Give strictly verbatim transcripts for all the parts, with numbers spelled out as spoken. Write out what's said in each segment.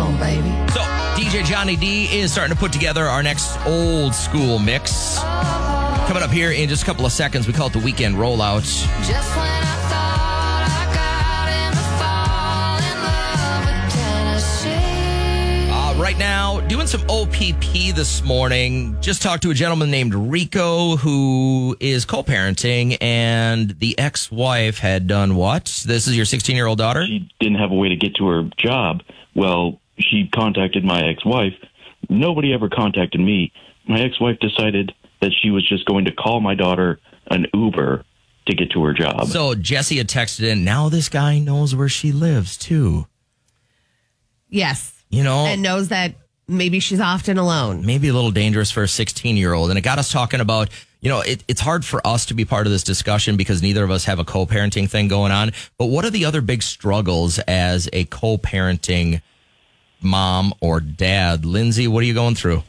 on, baby. So, D J Johnny D is starting to put together our next old school mix. Coming up here in just a couple of seconds, we call it the weekend rollout. Just when I thought I got him to fall in love with Tennessee. Uh, right now, doing some O P P this morning. Just talked to a gentleman named Rico who is co-parenting, and the ex-wife had done what? This is your sixteen-year-old daughter? She didn't have a way to get to her job. Well, she contacted my ex-wife. Nobody ever contacted me. My ex-wife decided that she was just going to call my daughter an Uber to get to her job. So Jesse had texted in, now this guy knows where she lives, too. Yes. You know? And knows that maybe she's often alone. Maybe a little dangerous for a sixteen-year-old. And it got us talking about, you know, it, it's hard for us to be part of this discussion because neither of us have a co-parenting thing going on. But what are the other big struggles as a co-parenting mom or dad? Lindsay, what are you going through?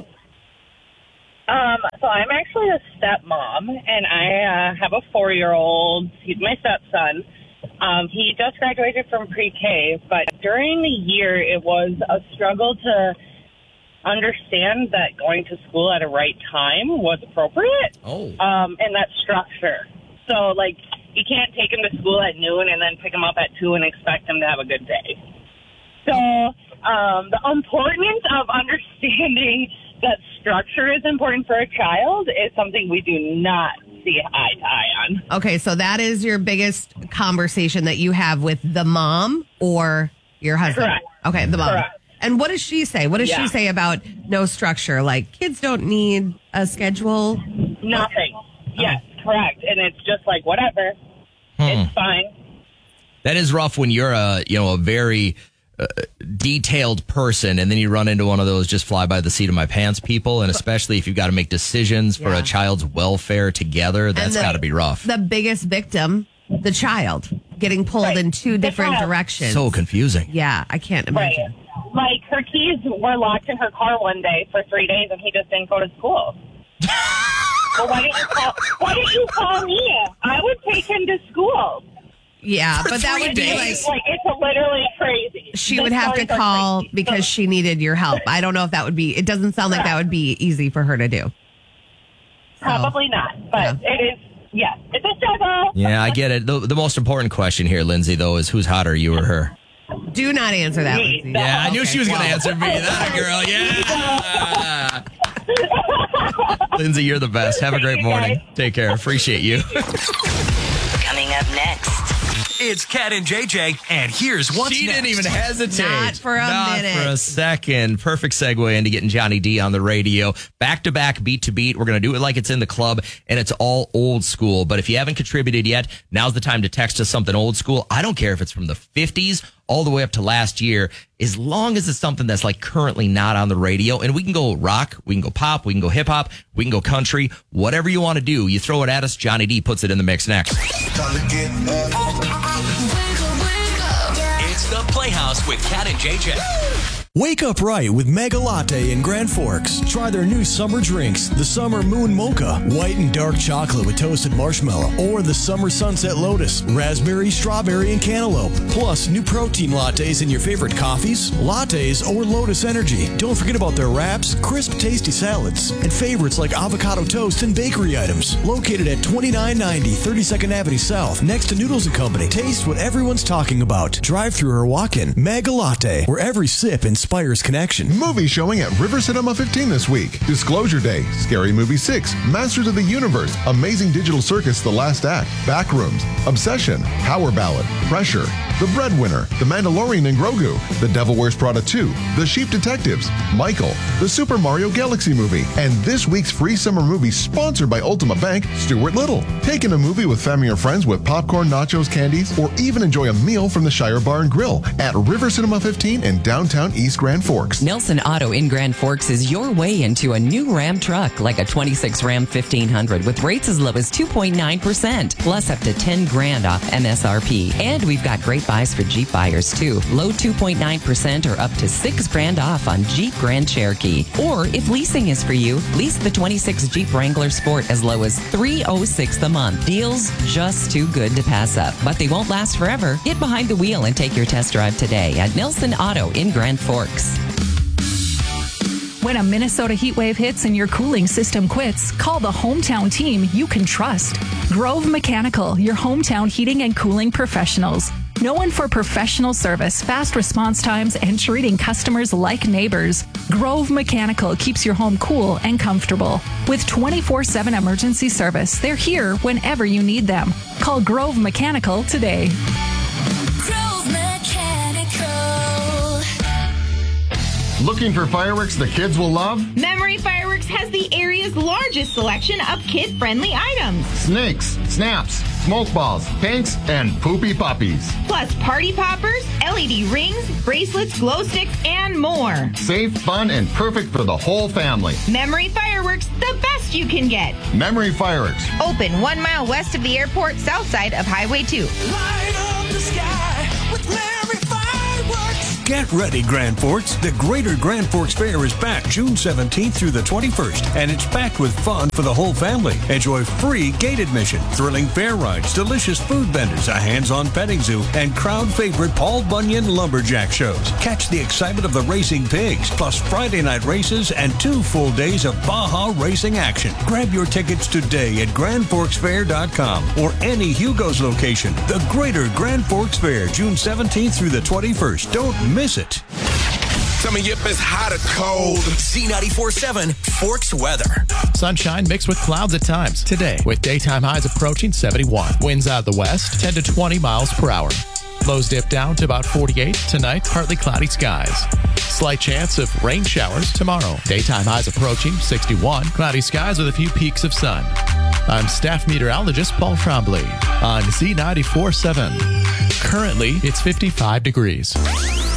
Um, so I'm actually a stepmom, and I uh, have a four-year-old. He's my stepson. Um, he just graduated from pre-K, but during the year, it was a struggle to understand that going to school at a right time was appropriate. Oh. Um, and that structure. So, like, you can't take him to school at noon and then pick him up at two and expect him to have a good day. So, um, the importance of understanding that structure is important for a child is something we do not see eye to eye on. Okay, so that is your biggest conversation that you have with the mom or your husband? Correct. Okay, the mom. Correct. And what does she say? What does Yeah. she say about no structure? Like, kids don't need a schedule? Nothing. Yes, correct. And it's just like, whatever. It's fine. That is rough when you're a, you know, a very uh, detailed person and then you run into one of those just fly by the seat of my pants people. And especially if you've got to make decisions for Yeah. a child's welfare together, that's the- got to be rough. The biggest victim, the child, getting pulled Right. in two The different child. directions. So confusing. Yeah, I can't Right. imagine. Like, her keys were locked in her car one day for three days, and he just didn't go to school. Well, why didn't you call? Why didn't you call me? I would take him to school. Yeah, For but that three would be days? like, Like, it's literally crazy. she The would have to stories are call crazy. because So- she needed your help. I don't know if that would be, it doesn't sound like that would be easy for her to do. Probably not, but it is. Yes, it's a struggle. Yeah, I get it. The, the most important question here, Lindsay, though, is who's hotter, you or her? Do not answer that. Me. Lindsay. Yeah, I knew Okay, she was going to well. answer me. That girl, yeah. Lindsay, you're the best. Have a great Thank you, morning. guys. Take care. Appreciate you. Coming up next. It's Kat and J J, and here's what's She next. didn't even hesitate. Not for a Not minute. for a second. Perfect segue into getting Johnny D on the radio. Back to back, beat to beat. We're going to do it like it's in the club, and it's all old school. But if you haven't contributed yet, now's the time to text us something old school. I don't care if it's from the fifties all the way up to last year, as long as it's something that's like currently not on the radio. And we can go rock, we can go pop, we can go hip hop, we can go country, whatever you want to do. You throw it at us. Johnny D puts it in the mix next. It's the Playhouse with Kat and J J. Wake up right with Mega Latte in Grand Forks. Try their new summer drinks, the Summer Moon Mocha, white and dark chocolate with toasted marshmallow, or the Summer Sunset Lotus, raspberry, strawberry, and cantaloupe. Plus, new protein lattes in your favorite coffees, lattes, or Lotus Energy. Don't forget about their wraps, crisp, tasty salads, and favorites like avocado toast and bakery items. Located at twenty-nine ninety thirty-second Avenue South, next to Noodles and Company. Taste what everyone's talking about. Drive through or walk in. Mega Latte, where every sip inspires connection. Movie showing at River Cinema fifteen this week. Disclosure Day, Scary Movie six, Masters of the Universe, Amazing Digital Circus The Last Act, Backrooms, Obsession, Power Ballad, Pressure, The Breadwinner, The Mandalorian and Grogu, The Devil Wears Prada two, The Sheep Detectives, Michael, The Super Mario Galaxy Movie, and this week's free summer movie sponsored by Ultima Bank, Stuart Little. Take in a movie with family or friends with popcorn, nachos, candies, or even enjoy a meal from the Shire Bar and Grill at River Cinema fifteen in downtown East Grand Forks. Nelson Auto in Grand Forks is your way into a new Ram truck, like a twenty-six Ram fifteen hundred with rates as low as two point nine percent, plus up to ten grand off M S R P. And we've got great buys for Jeep buyers too. Low two point nine percent or up to six grand off on Jeep Grand Cherokee. Or if leasing is for you, lease the twenty-six Jeep Wrangler Sport as low as three hundred six dollars a month. Deals just too good to pass up, but they won't last forever. Get behind the wheel and take your test drive today at Nelson Auto in Grand Forks. When a Minnesota heat wave hits and your cooling system quits, call the hometown team you can trust. Grove Mechanical, your hometown heating and cooling professionals. Known for professional service, fast response times, and treating customers like neighbors, Grove Mechanical keeps your home cool and comfortable. With twenty-four seven emergency service, they're here whenever you need them. Call Grove Mechanical today. Grove Mechanical. Looking for fireworks the kids will love? Memory Fireworks has the area's largest selection of kid-friendly items. Snakes, snaps, smoke balls, pinks, and poopy puppies. Plus party poppers, L E D rings, bracelets, glow sticks, and more. Safe, fun, and perfect for the whole family. Memory Fireworks, the best you can get. Memory Fireworks. Open one mile west of the airport, south side of Highway two. Light up the sky with Memory Fireworks. Get ready, Grand Forks. The Greater Grand Forks Fair is back June seventeenth through the twenty-first, and it's packed with fun for the whole family. Enjoy free gate admission, thrilling fair rides, delicious food vendors, a hands-on petting zoo, and crowd favorite Paul Bunyan lumberjack shows. Catch the excitement of the racing pigs, plus Friday night races and two full days of Baja racing action. Grab your tickets today at grand forks fair dot com or any Hugo's location. The Greater Grand Forks Fair, June seventeenth through the twenty-first. Don't miss it. Tell me if it's hot or cold. Z ninety-four seven Forks weather. Sunshine mixed with clouds at times today, with daytime highs approaching seventy-one. Winds out of the west, ten to twenty miles per hour. Lows dip down to about forty-eight. Tonight, partly cloudy skies. Slight chance of rain showers tomorrow. Daytime highs approaching sixty-one. Cloudy skies with a few peaks of sun. I'm staff meteorologist Paul Trombley on Z ninety-four seven. Currently, it's fifty-five degrees.